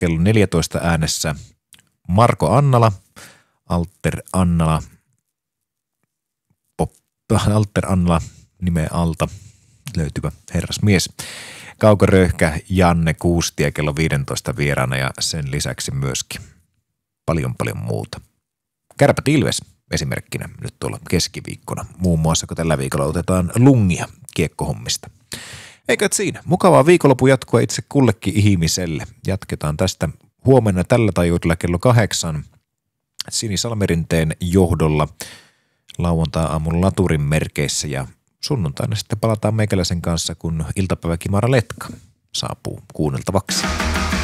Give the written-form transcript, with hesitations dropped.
kello 14 äänessä Marko Annala, Alter Annala nimen alta löytyvä herrasmies. Kaukoröyhkä Janne Kuustia kello 15 vieraana ja sen lisäksi myöskin paljon muuta. Kärpät Ilves esimerkkinä nyt tuolla keskiviikkona, muun muassa kun tällä viikolla otetaan lungia kiekkohommista. Eikä siinä. Mukavaa viikonlopun jatkoa itse kullekin ihmiselle. Jatketaan tästä huomenna tällä taajuudella kello 8 Sini Salmerinteen johdolla lauantai-aamun laturin merkeissä ja sunnuntaina sitten palataan meikäläisen kanssa, kun iltapäiväkimara Letka saapuu kuunneltavaksi.